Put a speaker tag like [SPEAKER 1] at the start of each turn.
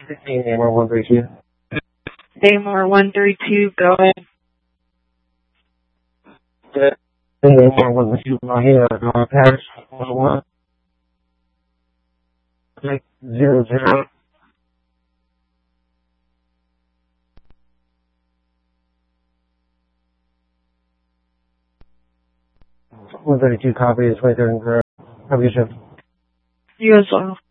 [SPEAKER 1] Namor 132.
[SPEAKER 2] Namor 132, go ahead.
[SPEAKER 1] Namor 132, my hair, Paris 101. 00. 132 copy is right there in correct. Have a good shift.
[SPEAKER 2] You as well.